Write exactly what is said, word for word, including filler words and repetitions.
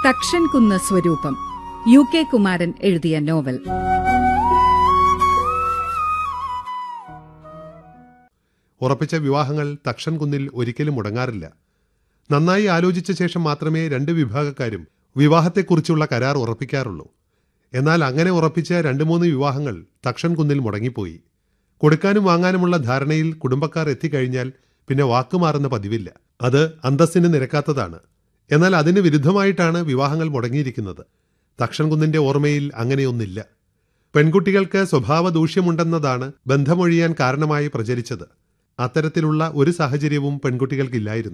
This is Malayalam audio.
തക്ഷൻകുന്ന് സ്വരൂപം, യു കെ കുമാരൻ എഴുതിയ നോവൽ. ഉറപ്പിച്ച വിവാഹങ്ങൾ തക്ഷൻകുന്നിൽ ഒരിക്കലും മുടങ്ങാറില്ല. നന്നായി ആലോചിച്ച ശേഷം മാത്രമേ രണ്ട് വിഭാഗക്കാരും വിവാഹത്തെക്കുറിച്ചുള്ള കരാർ ഉറപ്പിക്കാറുള്ളൂ. എന്നാൽ അങ്ങനെ ഉറപ്പിച്ച രണ്ട് മൂന്ന് വിവാഹങ്ങൾ തക്ഷൻകുന്നിൽ മുടങ്ങിപ്പോയി. കൊടുക്കാനും വാങ്ങാനുമുള്ള ധാരണയിൽ കുടുംബക്കാർ എത്തിക്കഴിഞ്ഞാൽ പിന്നെ വാക്കുമാറുന്ന പതിവില്ല. അത് അന്തസ്സിന് നിരക്കാത്തതാണ്. എന്നാൽ അതിന് വിരുദ്ധമായിട്ടാണ് വിവാഹങ്ങൾ മുടങ്ങിയിരിക്കുന്നത്. തക്ഷൻകുന്നിന്റെ ഓർമ്മയിൽ അങ്ങനെയൊന്നില്ല. പെൺകുട്ടികൾക്ക് സ്വഭാവ ദൂഷ്യമുണ്ടെന്നതാണ് ബന്ധമൊഴിയാൻ കാരണമായി പ്രചരിച്ചത്. അത്തരത്തിലുള്ള ഒരു സാഹചര്യവും പെൺകുട്ടികൾക്കില്ലായിരുന്നു.